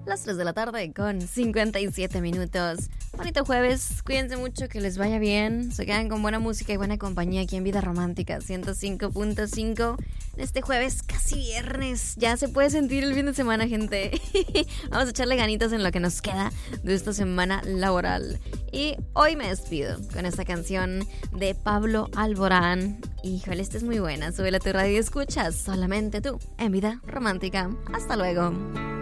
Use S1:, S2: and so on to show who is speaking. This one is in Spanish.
S1: Las 3 de la tarde con 57 minutos. Bonito jueves, cuídense mucho, que les vaya bien. Se quedan con buena música y buena compañía aquí en Vida Romántica 105.5. Este jueves, casi viernes. Ya se puede sentir el fin de semana, gente. Vamos a echarle ganitas en lo que nos queda de esta semana laboral. Y hoy me despido con esta canción de Pablo Alborán. Híjole, esta es muy buena. Súbela a tu radio y escuchas solamente tú en Vida Romántica. Hasta luego.